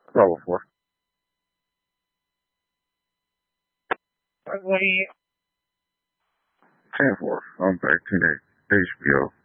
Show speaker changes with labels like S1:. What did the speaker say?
S1: Saw before.
S2: What are you?
S1: 10 for. I'm back to that HBO.